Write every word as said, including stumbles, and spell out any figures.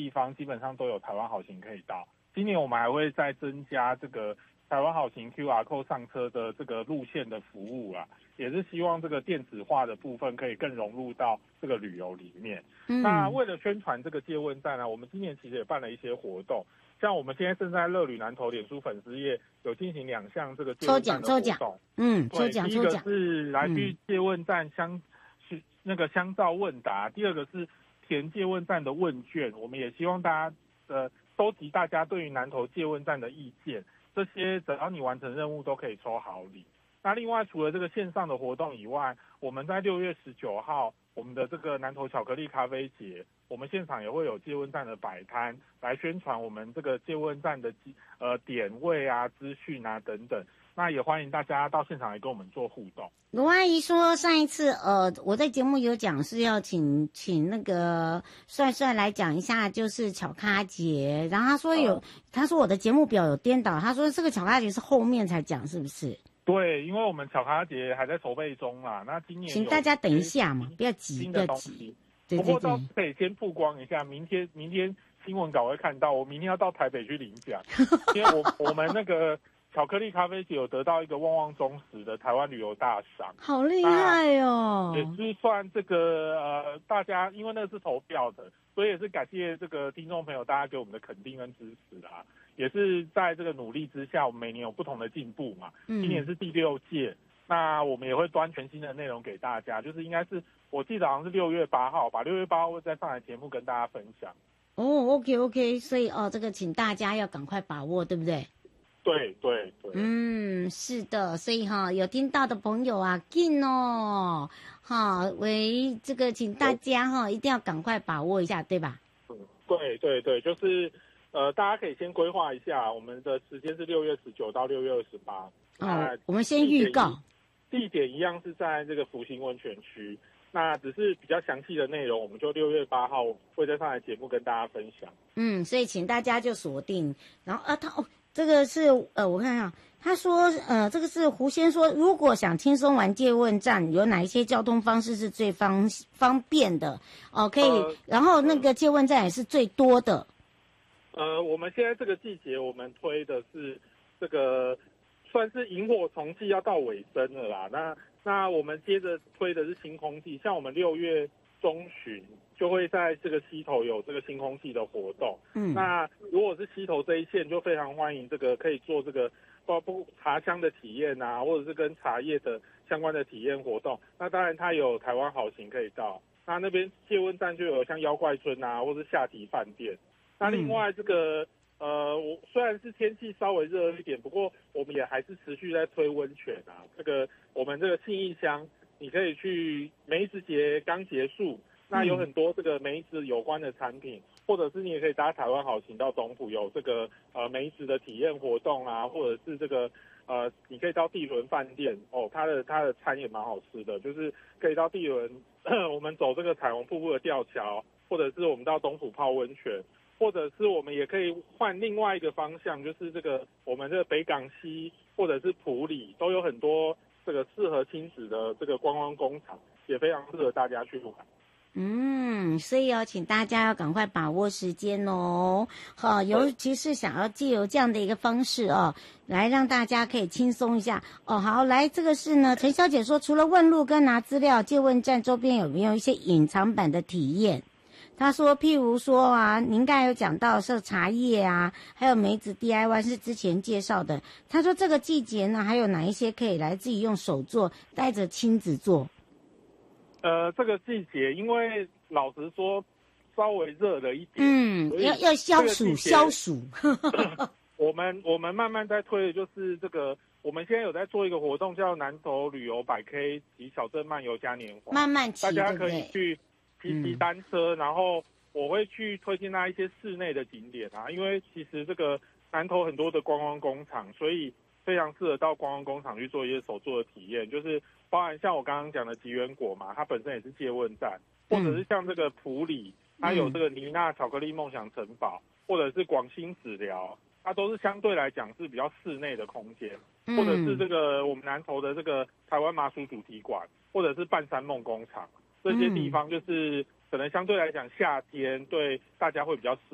地方基本上都有台湾好行可以到。今年我们还会再增加这个台湾好行 Q R code 上车的这个路线的服务啦，也是希望这个电子化的部分可以更融入到这个旅游里面。嗯、那为了宣传这个借问站呢、啊，我们今年其实也办了一些活动，像我们现在正在乐旅南投脸书粉丝页有进行两项这个借问站的活动， 抽奖，嗯，抽奖抽奖。 第一个是来去借问站相是、嗯、那个相照问答，第二个是填借问站的问卷，我们也希望大家呃收集大家对于南投借问站的意见，这些只要你完成任务都可以抽好礼。那另外除了这个线上的活动以外，我们在六月十九号我们的这个南投巧克力咖啡节，我们现场也会有借问站的摆摊来宣传我们这个借问站的呃点位啊、资讯啊等等。那也欢迎大家到现场来跟我们做互动。 卢阿姨说上一次呃我在节目有讲是要请请那个帅帅来讲一下就是巧咖节，然后他说有、呃、他说我的节目表有颠倒，他说这个巧咖节是后面才讲是不是？ 对，因为我们巧咖节还在筹备中啦，那今年请大家等一下嘛，不要急不要急。对对对， 不过倒是可以先曝光一下，明天明天新闻稿会看到，我明天要到台北去领奖，因为我我们那个巧克力咖啡节有得到一个旺旺中时的台湾旅游大赏， 好厉害哦！ 也是算这个呃大家，因为那个是投票的，所以也是感谢这个听众朋友大家给我们的肯定跟支持啦。也是在这个努力之下，我们每年有不同的进步嘛。嗯，今年是第六届，那我们也会端全新的内容给大家，就是应该是我记得好像是六月八号吧，六月八号会再上来节目跟大家分享。 哦 ，OK OK， 所以哦，这个请大家要赶快把握，对不对？ 对对对， 嗯，是的，所以哈、哦，有听到的朋友啊，紧哦，哈，为这个请大家哈、哦，一定要赶快把握一下，对吧？ 嗯，对对对，就是呃，大家可以先规划一下，我们的时间是六月十九到六月二十八。 哦，我们先预告， 地点一样是在这个福兴温泉区，那只是比较详细的内容，我们就六月八号会在上来节目跟大家分享。 嗯，所以请大家就锁定，然后啊，他哦。这个是呃，我看看，他说呃，这个是胡先说，如果想轻松玩借问站，有哪一些交通方式是最方方便的？哦，可以，呃、然后那个借问站也是最多的。 呃，我们现在这个季节，我们推的是这个算是萤火虫季要到尾声了啦。那那我们接着推的是星空季，像我们六月中旬就会在这个溪头有这个星空季的活动。嗯，那如果是溪头这一线，就非常欢迎这个可以做这个包括茶香的体验啊，或者是跟茶叶的相关的体验活动。那当然它有台湾好行可以到，那那边借问站就有像妖怪村啊，或是下体饭店。那另外这个呃，我虽然是天气稍微热一点，不过我们也还是持续在推温泉啊。这个我们这个信义乡，你可以去梅子节刚结束。那有很多这个梅子有关的产品，或者是你也可以搭台湾好行到东埔，有这个呃梅子的体验活动啊，或者是这个呃你可以到地轮饭店哦，它的它的餐也蛮好吃的，就是可以到地轮，我们走这个彩虹瀑布的吊桥，或者是我们到东埔泡温泉，或者是我们也可以换另外一个方向，就是这个我们这个北港溪或者是埔里都有很多这个适合亲子的这个观光工厂，也非常适合大家去玩。 嗯，所以要请大家要赶快把握时间哦，好，尤其是想要借由这样的一个方式哦，来让大家可以轻松一下哦。好，来这个是呢，陈小姐说，除了问路跟拿资料，借问站周边有没有一些隐藏版的体验？她说，譬如说啊，您刚才有讲到是茶叶啊，还有梅子 D I Y 是之前介绍的。她说这个季节呢，还有哪一些可以来自己用手做，带着亲子做？ 呃，这个季节，因为老实说，稍微热了一点， 嗯，要要消暑消暑。 我们我们慢慢在推的就是这个，我们现在有在做一个活动，叫南投旅游百 K 及小镇漫游嘉年华， 慢慢骑， 大家可以去骑骑单车，嗯、然后我会去推荐他一些室内的景点啊，因为其实这个南投很多的观光工厂，所以非常适合到观光工厂去做一些手作的体验，就是包含像我刚刚讲的吉源果嘛，它本身也是借问站，或者是像这个埔里，它有这个妮娜巧克力梦想城堡，或者是广兴子寮，它都是相对来讲是比较室内的空间，或者是这个我们南投的这个台湾麻薯主题馆，或者是半山梦工厂，这些地方就是可能相对来讲夏天对大家会比较适